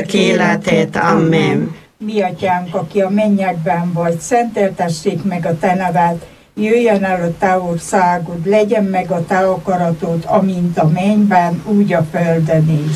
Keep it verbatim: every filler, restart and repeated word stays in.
örök életét. Amen. Mi atyánk, aki a mennyekben vagy, szenteltessék meg a te neved, jöjjön el a te országod, legyen meg a te akaratod, amint a mennyben, úgy a földön is.